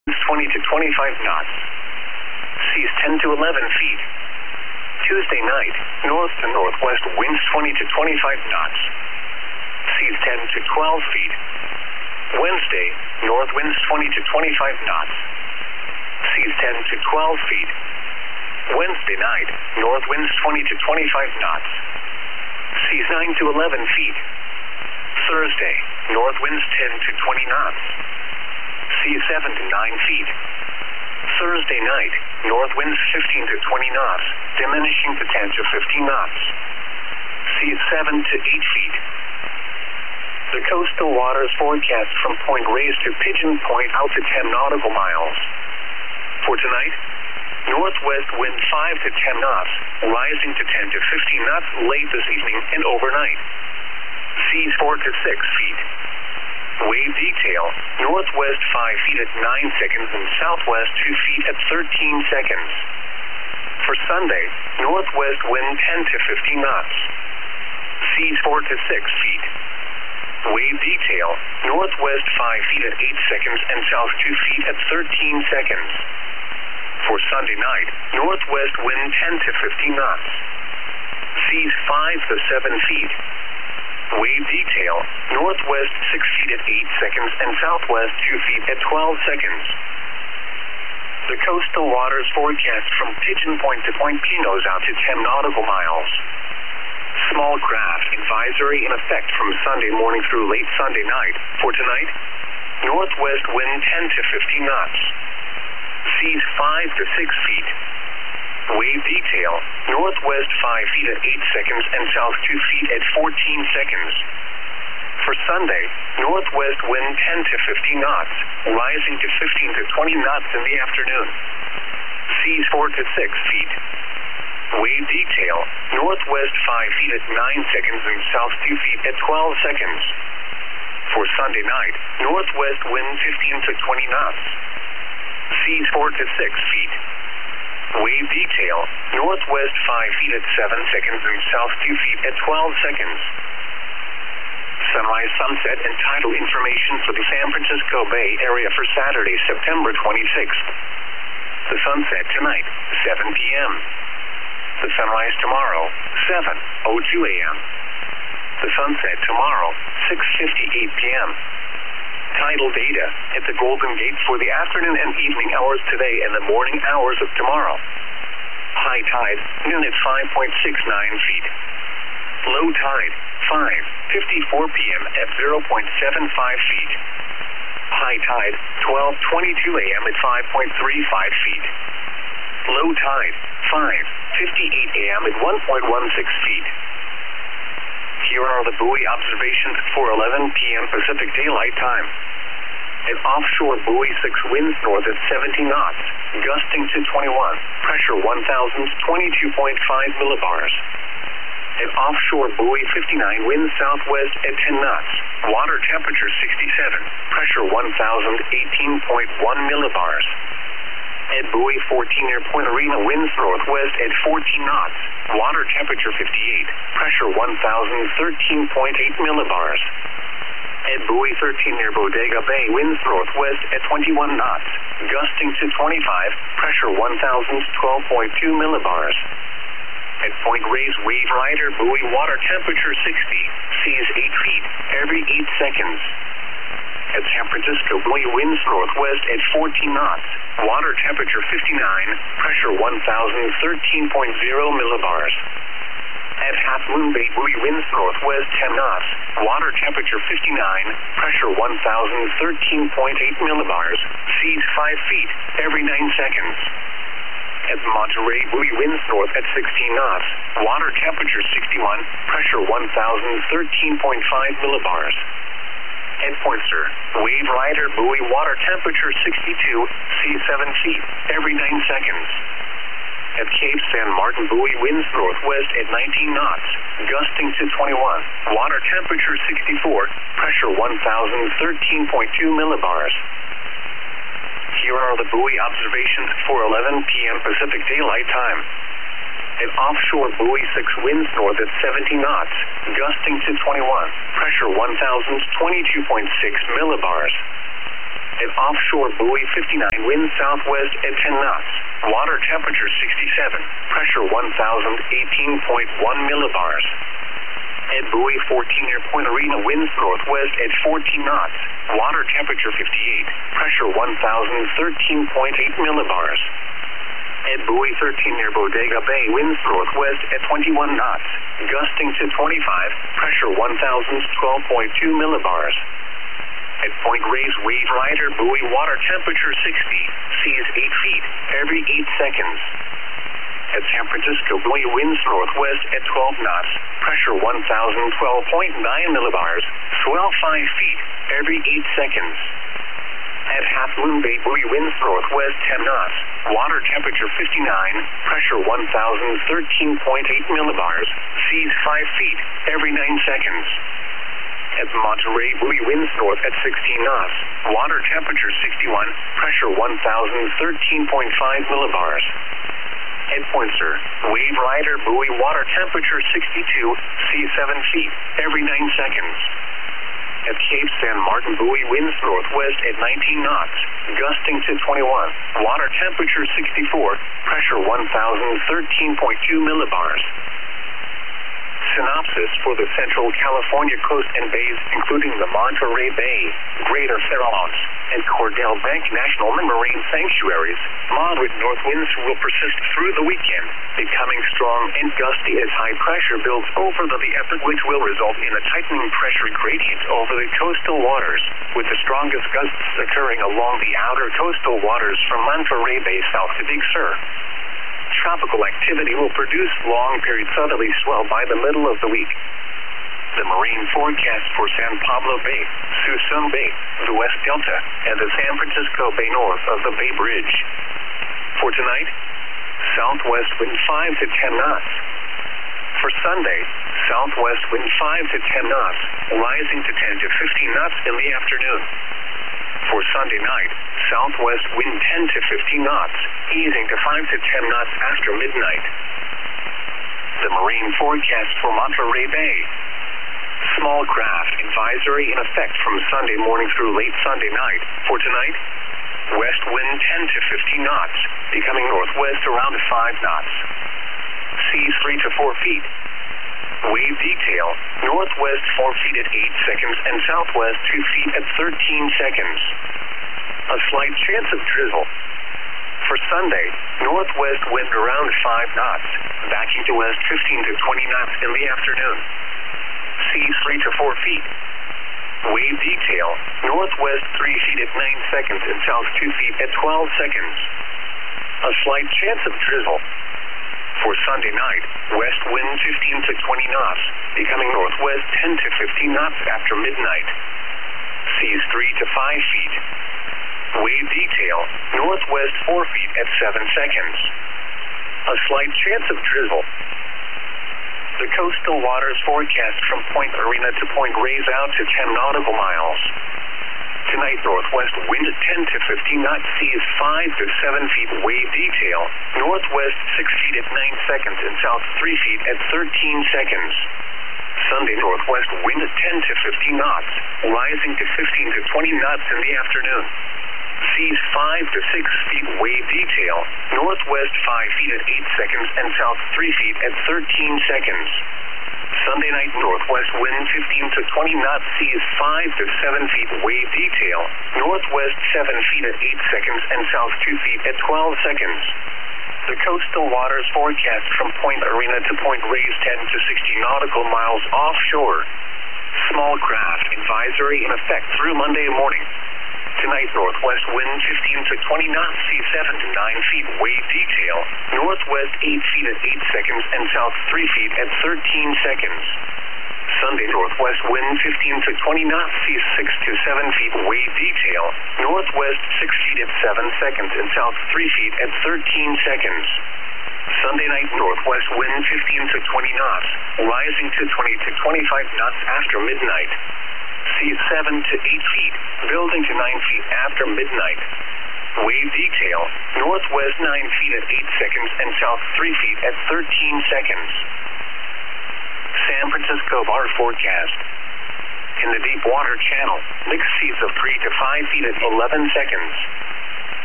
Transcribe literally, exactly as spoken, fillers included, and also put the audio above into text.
twenty to twenty-five knots. Seas ten to eleven feet. Tuesday night, north to northwest winds twenty to twenty-five knots. Seas ten to twelve feet. Wednesday, north winds twenty to twenty-five knots. Seas ten to twelve feet. Wednesday night, north winds twenty to twenty-five knots. Seas nine to eleven feet. Thursday, north winds ten to twenty knots. Seas seven to nine feet. Thursday night, north winds fifteen to twenty knots, diminishing to ten to fifteen knots. Seas seven to eight feet. The coastal waters forecast from Point Reyes to Pigeon Point out to ten nautical miles. For tonight, northwest wind five to ten knots, rising to ten to fifteen knots late this evening and overnight. Seas four to six feet. Wave detail, northwest five feet at nine seconds and southwest two feet at thirteen seconds. For Sunday, northwest wind ten to fifteen knots. Seas four to six feet. Wave detail, northwest five feet at eight seconds and south two feet at thirteen seconds. For Sunday night, northwest wind ten to fifteen knots. Seas five to seven feet. Wave detail, northwest six feet at eight seconds and southwest two feet at twelve seconds. The coastal waters forecast from Pigeon Point to Point Pinos out to ten nautical miles. Small craft advisory in effect from Sunday morning through late Sunday night. For tonight, northwest wind ten to fifteen knots. Seas five to six feet. Wave detail, northwest five feet at eight seconds and south two feet at fourteen seconds. For Sunday, northwest wind ten to fifteen knots, rising to fifteen to twenty knots in the afternoon. Seas four to six feet. Wave detail, northwest five feet at nine seconds and south two feet at twelve seconds. For Sunday night, northwest wind fifteen to twenty knots. Seas four to six feet. Wave detail, northwest five feet at seven seconds and south two feet at twelve seconds. Sunrise, sunset, and tidal information for the San Francisco Bay Area for Saturday, September twenty-sixth. The sunset tonight, seven p m The sunrise tomorrow, seven oh two a m The sunset tomorrow, six fifty-eight p m Tidal data at the Golden Gate for the afternoon and evening hours today and the morning hours of tomorrow. High tide, noon at five point six nine feet. Low tide, five fifty-four p m at zero point seven five feet. High tide, twelve twenty-two a m at five point three five feet. Low tide, five fifty-eight a m at one point one six feet. Here are the buoy observations for eleven p m Pacific Daylight Time. An offshore buoy six winds north at seventy knots, gusting to twenty-one, pressure one thousand twenty-two point five millibars. An offshore buoy fifty-nine winds southwest at ten knots, water temperature sixty-seven, pressure one thousand eighteen point one millibars. At buoy fourteen near Point Arena winds northwest at fourteen knots, water temperature fifty-eight, pressure one thousand thirteen point eight millibars. At buoy thirteen near Bodega Bay winds northwest at twenty-one knots, gusting to twenty-five, pressure one thousand twelve point two millibars. At Point Reyes Wave Rider buoy water temperature sixty, seas eight feet every eight seconds. At San Francisco buoy winds northwest at fourteen knots, water temperature fifty-nine, pressure one thousand thirteen point zero millibars. At Half Moon Bay buoy winds northwest ten knots, water temperature fifty-nine, pressure one thousand thirteen point eight millibars, seas five feet every nine seconds. At Monterey buoy winds north at sixteen knots, water temperature sixty-one, pressure one thousand thirteen point five millibars. At Poinsett, Wave Rider buoy water temperature sixty-two, seas seven feet every nine seconds. At Cape San Martin buoy winds northwest at nineteen knots, gusting to twenty-one, water temperature sixty-four, pressure one thousand thirteen point two millibars. Here are the buoy observations for eleven p m Pacific Daylight Time. An offshore buoy six winds north at seventy knots, gusting to twenty-one, pressure one thousand twenty-two point six millibars. At offshore buoy fifty-nine, wind southwest at ten knots. Water temperature sixty-seven. Pressure one thousand eighteen point one millibars. At buoy fourteen near Point Arena, winds northwest at fourteen knots. Water temperature fifty-eight. Pressure one thousand thirteen point eight millibars. At buoy thirteen near Bodega Bay, winds northwest at twenty-one knots. Gusting to twenty-five. Pressure one thousand twelve point two millibars. At Point Reyes, wave rider buoy, water temperature sixty. Seas eight feet every eight seconds. At San Francisco buoy, winds northwest at twelve knots. Pressure one thousand twelve point nine millibars. Swell five feet every eight seconds. At Half Moon Bay buoy, winds northwest ten knots. Water temperature fifty-nine. Pressure one thousand thirteen point eight millibars. Seas five feet every nine seconds. At Monterey buoy, winds north at sixteen knots. Water temperature sixty-one. Pressure one thousand thirteen point five millibars. At Point Sur, wave rider buoy, water temperature sixty-two. Seas seven feet every nine seconds. At Cape San Martin buoy, winds northwest at nineteen knots. Gusting to twenty-one. Water temperature sixty-four. Pressure one thousand thirteen point two millibars. Synopsis for the Central California coast and bays, including the Monterey Bay, Greater Farallones, and Cordell Bank National Marine Sanctuaries. Moderate north winds will persist through the weekend, becoming strong and gusty as high pressure builds over the Epic, which will result in a tightening pressure gradient over the coastal waters, with the strongest gusts occurring along the outer coastal waters from Monterey Bay south to Big Sur. Tropical activity will produce long-period southerly swell by the middle of the week. The marine forecast for San Pablo Bay, Suisun Bay, the West Delta, and the San Francisco Bay north of the Bay Bridge. For tonight, southwest wind five to ten knots. For Sunday, southwest wind five to ten knots, rising to ten to fifteen knots in the afternoon. For Sunday night, southwest wind ten to fifteen knots, easing to five to ten knots after midnight. The marine forecast for Monterey Bay. Small craft advisory in effect from Sunday morning through late Sunday night. For tonight, west wind ten to fifteen knots, becoming northwest around five knots. Seas three to four feet. Wave detail, northwest four feet at eight seconds and southwest two feet at thirteen seconds. A slight chance of drizzle. For Sunday, northwest wind around five knots, backing to west fifteen to twenty knots in the afternoon. Seas three to four feet. Wave detail, northwest three feet at nine seconds and south two feet at twelve seconds. A slight chance of drizzle. For Sunday night, west wind fifteen to twenty knots, becoming northwest ten to fifteen knots after midnight. Seas three to five feet. Wave detail, northwest four feet at seven seconds. A slight chance of drizzle. The coastal waters forecast from Point Arena to Point Reyes out to ten nautical miles. Tonight, northwest wind at ten to fifteen knots, seas five to seven feet, wave detail, northwest six feet at nine seconds and south three feet at thirteen seconds. Sunday, northwest wind at ten to fifteen knots, rising to fifteen to twenty knots in the afternoon. Seas five to six feet, wave detail, northwest five feet at eight seconds and south three feet at thirteen seconds. Sunday night, northwest wind fifteen to twenty knots, seas five to seven feet, wave detail, northwest seven feet at eight seconds and south two feet at twelve seconds. The coastal waters forecast from Point Arena to Point Reyes ten to sixty nautical miles offshore. Small craft advisory in effect through Monday morning. Tonight, northwest wind fifteen to twenty knots, seas seven to nine feet, wave detail, northwest eight feet at eight seconds and south three feet at thirteen seconds. Sunday, northwest wind fifteen to twenty knots, seas six to seven feet, wave detail, northwest six feet at seven seconds and south three feet at thirteen seconds. Sunday night, northwest wind fifteen to twenty knots, rising to twenty to twenty-five knots after midnight. Seas seven to eight feet, building to nine feet after midnight. Wave detail, northwest nine feet at eight seconds and south three feet at thirteen seconds. San Francisco bar forecast. In the deep water channel, mixed seas of three to five feet at eleven seconds.